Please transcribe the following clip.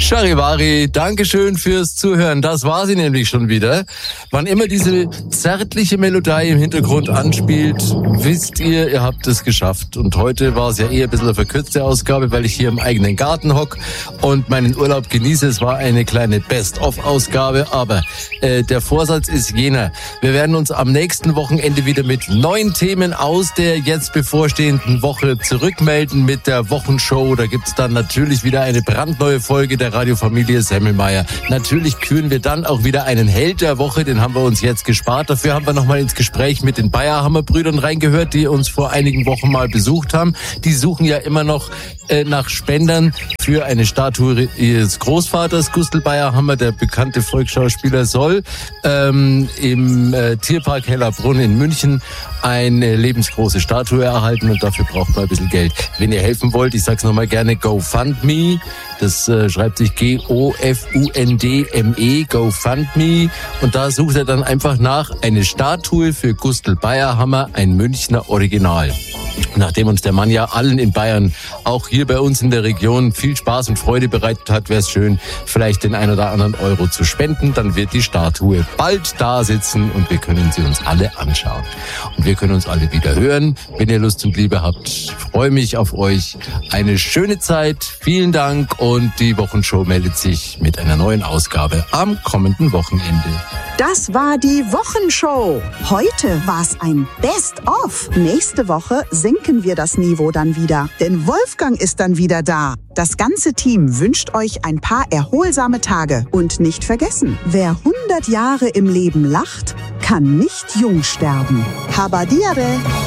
Charivari, Dankeschön fürs Zuhören. Das war sie nämlich schon wieder. Wann immer diese zärtliche Melodie im Hintergrund anspielt, wisst ihr habt es geschafft. Und heute war es ja eher ein bisschen eine verkürzte Ausgabe, weil ich hier im eigenen Garten hock und meinen Urlaub genieße. Es war eine kleine Best-of-Ausgabe, aber der Vorsatz ist jener. Wir werden uns am nächsten Wochenende wieder mit neuen Themen aus der jetzt bevorstehenden Woche zurückmelden mit der Wochenshow. Da gibt's dann natürlich wieder eine brandneue Folge der Radiofamilie Semmelmeier. Natürlich küren wir dann auch wieder einen Held der Woche, den haben wir uns jetzt gespart. Dafür haben wir nochmal ins Gespräch mit den Bayerhammer-Brüdern reingehört, die uns vor einigen Wochen mal besucht haben. Die suchen ja immer noch nach Spendern für eine Statue ihres Großvaters. Gustl Bayerhammer, der bekannte Volksschauspieler, soll im Tierpark Hellerbrunn in München eine lebensgroße Statue erhalten und dafür braucht man ein bisschen Geld. Wenn ihr helfen wollt, ich sag's nochmal gerne, GoFundMe, das schreibt sich GoFundMe, GoFundMe, und da sucht er dann einfach nach eine Statue für Gustl Bayerhammer, ein Münchner Original. Nachdem uns der Mann ja allen in Bayern, auch hier bei uns in der Region, viel Spaß und Freude bereitet hat, wäre es schön, vielleicht den ein oder anderen Euro zu spenden. Dann wird die Statue bald da sitzen und wir können sie uns alle anschauen. Und wir können uns alle wieder hören. Wenn ihr Lust und Liebe habt, freue mich auf euch. Eine schöne Zeit, vielen Dank, und die Wochenshow meldet sich mit einer neuen Ausgabe am kommenden Wochenende. Das war die Wochenshow. Heute war's ein Best-of. Nächste Woche senken wir das Niveau dann wieder, denn Wolfgang ist dann wieder da. Das ganze Team wünscht euch ein paar erholsame Tage. Und nicht vergessen, wer 100 Jahre im Leben lacht, kann nicht jung sterben. Habadire!